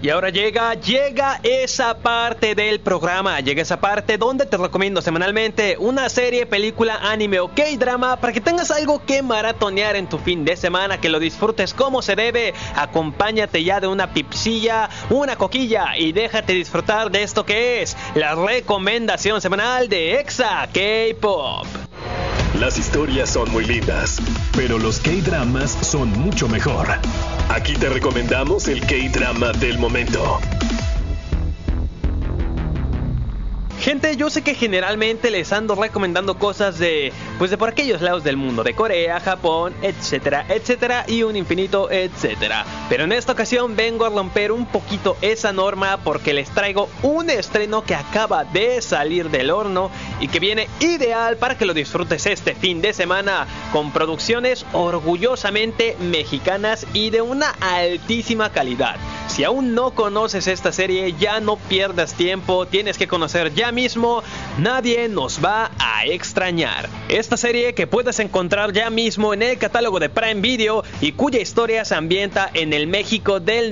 Y ahora llega esa parte del programa, llega esa parte donde te recomiendo semanalmente una serie, película, anime o K-drama para que tengas algo que maratonear en tu fin de semana, que lo disfrutes como se debe. Acompáñate ya de una pipsilla, una coquilla y déjate disfrutar de esto que es la recomendación semanal de Exa K-Pop. Las historias son muy lindas, pero los K-dramas son mucho mejor. Aquí te recomendamos el K-drama del momento. Gente, yo sé que generalmente les ando recomendando cosas de por aquellos lados del mundo, de Corea, Japón, etcétera, etcétera, y un infinito, etcétera. Pero en esta ocasión vengo a romper un poquito esa norma porque les traigo un estreno que acaba de salir del horno y que viene ideal para que lo disfrutes este fin de semana, con producciones orgullosamente mexicanas y de una altísima calidad. Si aún no conoces esta serie, ya no pierdas tiempo, tienes que conocer ya mismo Nadie nos va a extrañar. Esta serie que puedes encontrar ya mismo en el catálogo de Prime Video y cuya historia se ambienta en el México del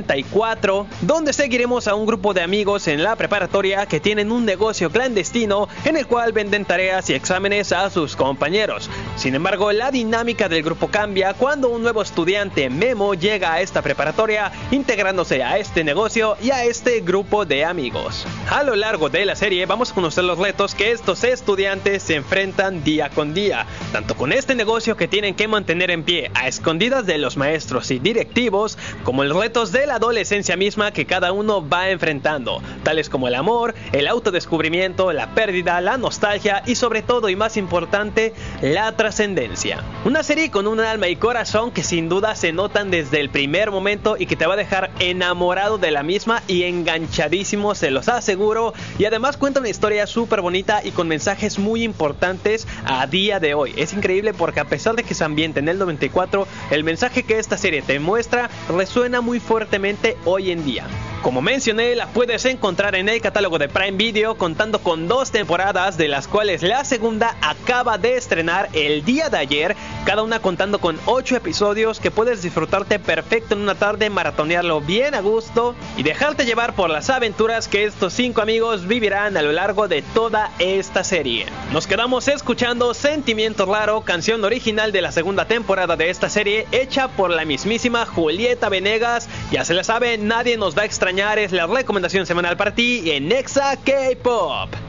94, donde seguiremos a un grupo de amigos en la preparatoria que tienen un negocio clandestino en el cual venden tareas y exámenes a sus compañeros. Sin embargo, la dinámica del grupo cambia cuando un nuevo estudiante, Memo, llega a esta preparatoria, integrándose a este negocio y a este grupo de amigos. A lo largo de la serie vamos a conocer los retos que estos estudiantes se enfrentan día con día, tanto con este negocio que tienen que mantener en pie a escondidas de los maestros y directivos, como los retos de la adolescencia misma que cada uno va enfrentando, tales como el amor, el autodescubrimiento, la pérdida, la nostalgia y sobre todo y más importante, la trascendencia. Una serie con un alma y corazón que sin duda se notan desde el primer momento y que te va a dejar enamorado de la misma y enganchadísimo, se los aseguro, y además cuenta una historia súper bonita y con mensajes muy importantes a día de hoy. Es increíble porque a pesar de que se ambienta en el 94, el mensaje que esta serie te muestra resuena muy fuertemente hoy en día. Como mencioné, la puedes encontrar en el catálogo de Prime Video, contando con 2 temporadas, de las cuales la segunda acaba de estrenar el día de ayer, cada una contando con 8 episodios que puedes disfrutarte perfecto en una tarde, maratonearlo bien a gusto y dejarte llevar por las aventuras que estos 5 amigos vivirán a lo largo de toda esta serie. Nos quedamos escuchando Sentimiento Raro, canción original de la segunda temporada de esta serie, hecha por la mismísima Julieta Venegas. Ya se la sabe, Nadie nos va a extrañar es la recomendación semanal para ti en Exa K-Pop.